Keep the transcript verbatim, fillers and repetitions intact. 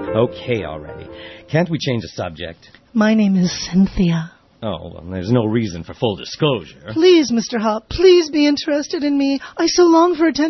Okay, already. Can't we change the subject? My name is Cynthia. Oh, well, there's no reason for full disclosure. Please, Mister Hop, please be interested in me. I so long for attention.